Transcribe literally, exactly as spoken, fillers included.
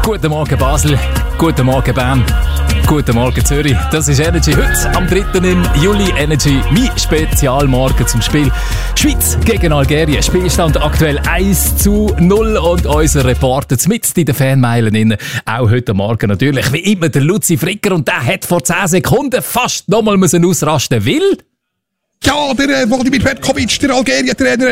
Guten Morgen Basel, guten Morgen Bern, guten Morgen Zürich. Das ist Energy heute am dritten Juli. Energy, mein Spezialmorgen zum Spiel Schweiz gegen Algerien. Spielstand aktuell eins zu null und unser Reporter mit in den Fanmeilen innen. Auch heute Morgen natürlich wie immer der Luzi Fricker und der hat vor zehn Sekunden fast nochmal ausrasten müssen, weil... Ja, der äh, Wladimir Petkovic, der Algerien-Trainer,